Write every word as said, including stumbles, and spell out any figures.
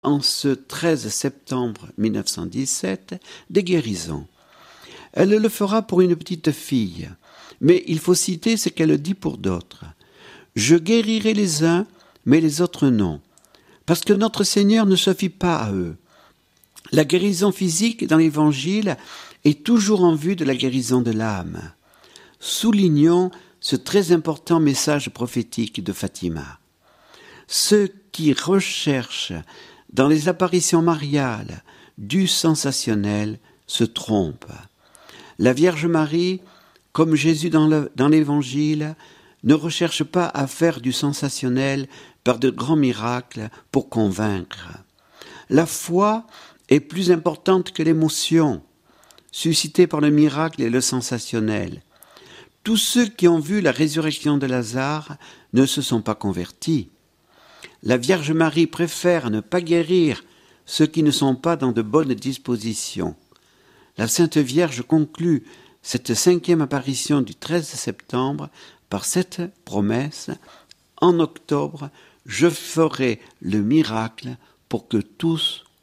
en ce treize septembre mille neuf cent dix-sept, des guérisons. Elle le fera pour une petite fille, mais il faut citer ce qu'elle dit pour d'autres. « Je guérirai les uns, mais les autres non, parce que notre Seigneur ne se fie pas à eux. » La guérison physique dans l'Évangile est toujours en vue de la guérison de l'âme. Soulignons ce très important message prophétique de Fatima. Ceux qui recherchent dans les apparitions mariales du sensationnel se trompent. La Vierge Marie, comme Jésus dans, le, dans l'Évangile, ne recherche pas à faire du sensationnel par de grands miracles pour convaincre. La foi est plus importante que l'émotion, suscitée par le miracle et le sensationnel. Tous ceux qui ont vu la résurrection de Lazare ne se sont pas convertis. La Vierge Marie préfère ne pas guérir ceux qui ne sont pas dans de bonnes dispositions. La Sainte Vierge conclut cette cinquième apparition du treize septembre par cette promesse « En octobre, je ferai le miracle pour que tous croient ».